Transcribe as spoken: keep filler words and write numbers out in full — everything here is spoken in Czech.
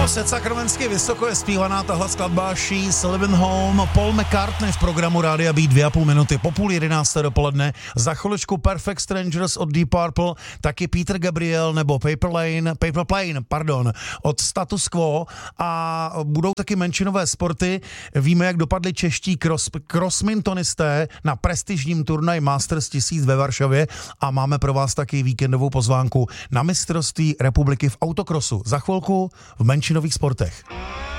Opět sakramensky vysoko je zpívaná tahle skladba She's Living Home. Paul McCartney v programu Rádia Beat dvě a půl minuty po půl jedenácté dopoledne. Za chviličku Perfect Strangers od Deep Purple, taky Peter Gabriel nebo Paper Lane, Paper Plane, pardon, od Status Quo a budou taky menšinové sporty. Víme, jak dopadli čeští cross, crossmintonisté na prestižním turnaji Masters tisíc ve Varšavě a máme pro vás taky víkendovou pozvánku na mistrovství republiky v autokrosu. Za chvilku v menšinových sportech.